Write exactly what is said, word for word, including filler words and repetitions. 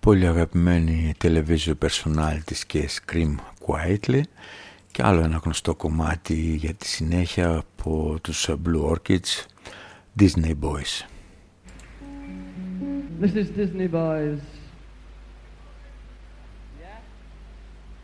πολύ αγαπημένοι television personalities και Scream Quietly, και άλλο ένα γνωστό κομμάτι για τη συνέχεια από τους Blue Orchids, Disney Boys. This is Disney Boys.